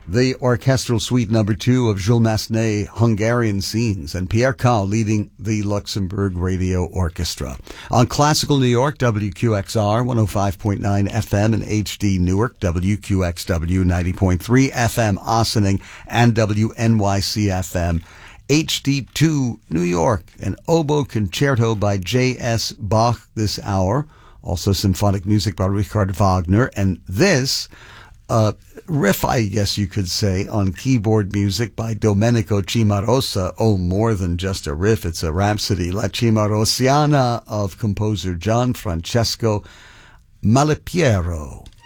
the orchestral suite number 2 of Jules Massenet, Hungarian Scenes, and Pierre Cao leading the Luxembourg Radio Orchestra. On Classical New York, WQXR 105.9 FM and HD Newark, WQXW 90.3 FM Ossining, and WNYC FM HD2 New York. An oboe concerto by J.S. Bach this hour. Also symphonic music by Richard Wagner. And this riff, I guess you could say, on keyboard music by Domenico Cimarosa. Oh, more than just a riff, it's a rhapsody. La Cimarosiana of composer Gian Francesco Malipiero.